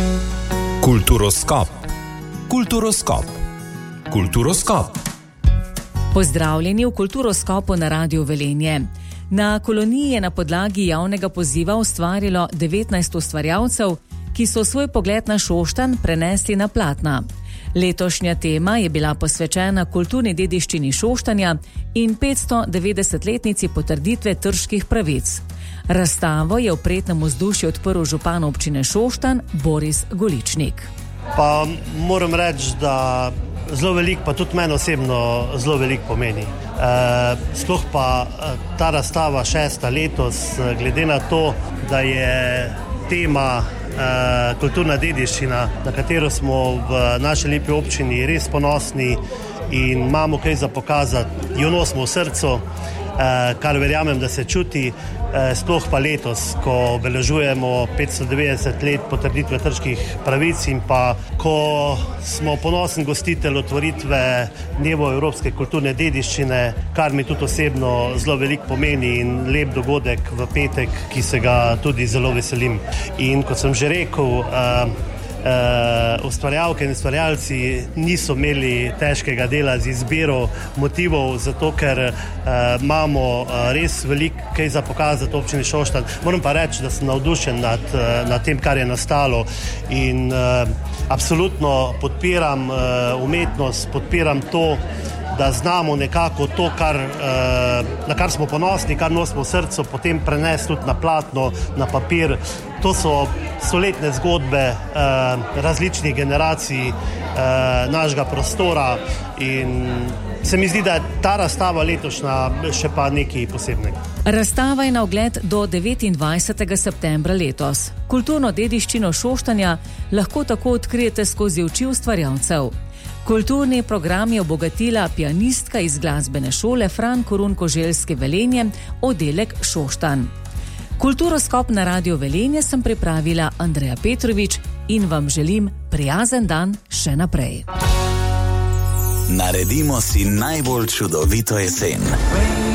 Kulturoskop. Kulturoskop. Kulturoskop. Pozdravljeni v Kulturoskopu na Radiu Velenje. Na koloniji je na podlagi javnega poziva ustvarilo 19 ustvarjalcev, ki so svoj pogled na Šoštanj prenesli na platna. Letošnja tema je bila posvečena kulturni dediščini Šoštanja in 590-letnici potrditve trških pravic. Razstavo je v prijetnem vzdušju odprl župan občine Šoštanj Boris Goličnik. Pa moram reči, da zelo veliko, pa tudi meni osebno zelo veliko pomeni. Sploh pa ta razstava 6. letos, glede na to, da je tema kulturna dediščina, na katero smo v naši lepi občini res ponosni in imamo kaj za pokazati, jo nosimo v srcu, kar verjamem, da se čuti, sploh pa letos, ko obeležujemo 590 let potrditve trških pravic in pa ko smo ponosen gostitelj otvoritve Dnevov evropske kulturne dediščine, kar mi tudi osebno zelo veliko pomeni in lep dogodek v petek, ki se ga tudi zelo veselim. In kot sem že rekel, ustvarjalke in ustvarjalci niso imeli težkega dela z izbiro motivov, zato ker imamo res veliko kaj za pokazati občini Šoštanj. Moram pa reči, da sem navdušen nad tem, kar je nastalo in absolutno podpiram umetnost, podpiram to, da znamo nekako to, na kar smo ponosni, kar nosimo v srcu, potem prenesti tudi na platno, na papir. To so stoletne zgodbe različnih generacij našega prostora in se mi zdi, da je ta razstava letošnja še pa nekaj posebnega. Razstava je na ogled do 29. septembra letos. Kulturno dediščino Šoštanja lahko tako odkrijete skozi oči ustvarjalcev. Kulturni program je obogatila pianistka iz glasbene šole Fran Korun Koželjske Velenje, oddelek Šoštanj. Kulturoskop na Radiu Velenje sem pripravila Andreja Petrovič in vam želim prijazen dan še naprej. Naredimo si najbolj čudovito jesen.